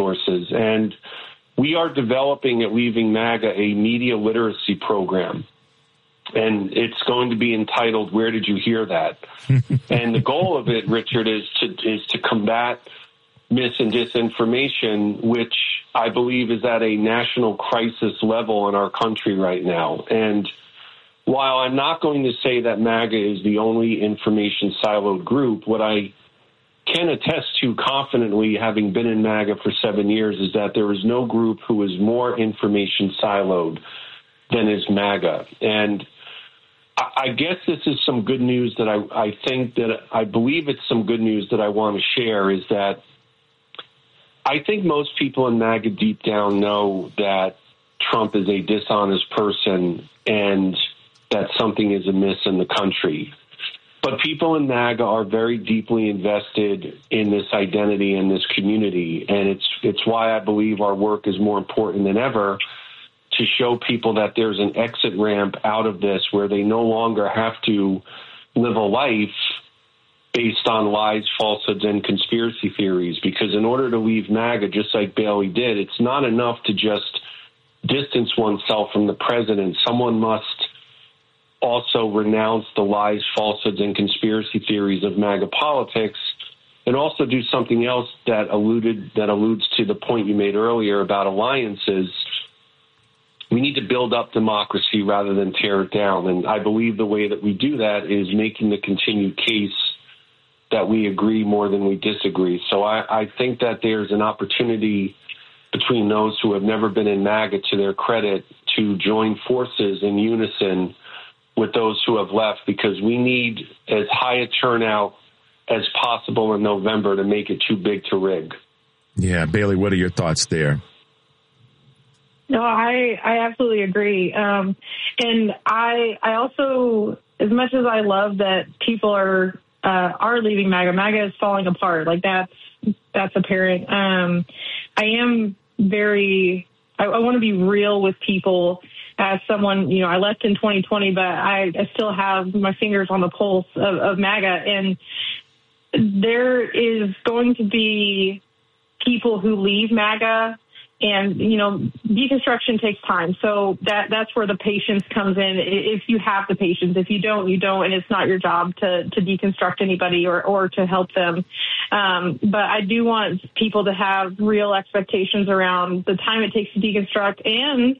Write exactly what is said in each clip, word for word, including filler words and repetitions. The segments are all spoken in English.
resources. And we are developing at Leaving MAGA a media literacy program. And it's going to be entitled, Where Did You Hear That? And the goal of it, Richard, is to is to combat mis and disinformation, which I believe is at a national crisis level in our country right now. And while I'm not going to say that MAGA is the only information siloed group, what I can attest to confidently, having been in MAGA for seven years, is that there is no group who is more information siloed than is MAGA. And I guess this is some good news that I, I think that I believe it's some good news that I want to share, is that I think most people in MAGA deep down know that Trump is a dishonest person and that something is amiss in the country. But people in MAGA are very deeply invested in this identity and this community, and it's it's why I believe our work is more important than ever, to show people that there's an exit ramp out of this where they no longer have to live a life based on lies, falsehoods, and conspiracy theories. Because in order to leave MAGA, just like Bailey did, it's not enough to just distance oneself from the president. Someone must also renounce the lies, falsehoods, and conspiracy theories of MAGA politics, and also do something else that alluded that alludes to the point you made earlier about alliances. We need to build up democracy rather than tear it down. And I believe the way that we do that is making the continued case that we agree more than we disagree. So I, I think that there's an opportunity between those who have never been in MAGA, to their credit, to join forces in unison with those who have left, because we need as high a turnout as possible in November to make it too big to rig. Yeah. Bailey, what are your thoughts there? No, I, I absolutely agree. Um, and I I also, as much as I love that people are uh, are leaving MAGA, MAGA is falling apart. Like that's that's apparent. Um, I am very, I, I want to be real with people. As someone, you know, I left in twenty twenty, but I, I still have my fingers on the pulse of, of MAGA. And there is going to be people who leave MAGA. And, you know, deconstruction takes time. So that that's where the patience comes in. If you have the patience, if you don't, you don't. And it's not your job to, to deconstruct anybody or, or to help them. Um, but I do want people to have real expectations around the time it takes to deconstruct, and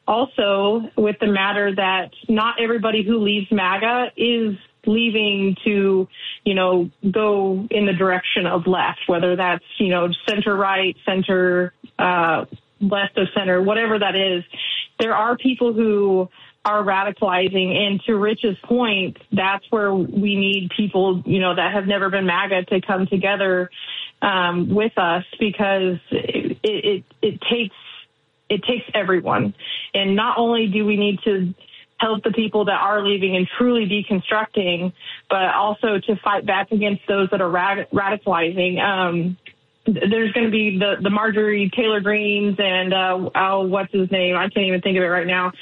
also with the matter that not everybody who leaves MAGA is leaving to, you know, go in the direction of left, whether that's, you know, center right, center, uh, left of center, whatever that is. There are people who are radicalizing. And to Rich's point, that's where we need people, you know, that have never been MAGA to come together um, with us, because it, it, it takes, it takes everyone. And not only do we need to help the people that are leaving and truly deconstructing, but also to fight back against those that are rad- radicalizing. Um, there's going to be the, the Marjorie Taylor Greens and, uh, oh, what's his name? I can't even think of it right now.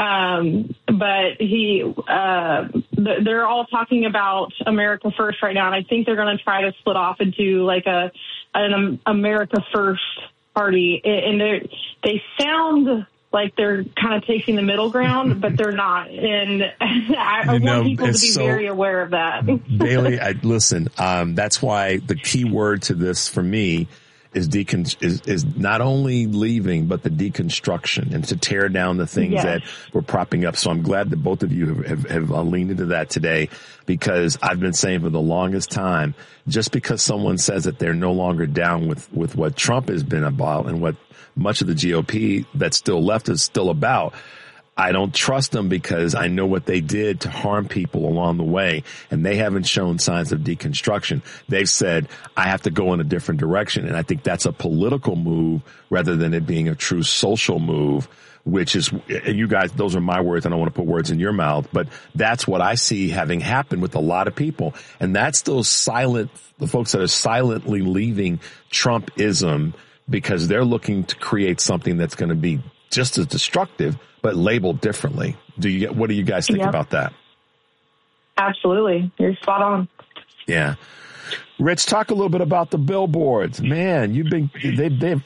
Um, but he, uh, they're all talking about America First right now. And I think they're going to try to split off into like a, an America First party. And they they sound like they're kind of taking the middle ground, but they're not. And I, I know, want people to be so, very aware of that. Bailey, I, listen, um, that's why the key word to this for me is, decon- is is not only leaving, but the deconstruction, and to tear down the things yes. that we're propping up. So I'm glad that both of you have, have, have uh, leaned into that today, because I've been saying for the longest time, just because someone says that they're no longer down with, with what Trump has been about and what much of the G O P that's still left is still about, I don't trust them, because I know what they did to harm people along the way, and they haven't shown signs of deconstruction. They've said, I have to go in a different direction. And I think that's a political move rather than it being a true social move, which is, you guys, those are my words. I don't want to put words in your mouth, but that's what I see having happened with a lot of people. And that's those silent, the folks that are silently leaving Trumpism, because they're looking to create something that's going to be just as destructive, but labeled differently. Do you get, what do you guys think yep. about that? Absolutely. You're spot on. Yeah. Rich, talk a little bit about the billboards. Man, you've been, they, they've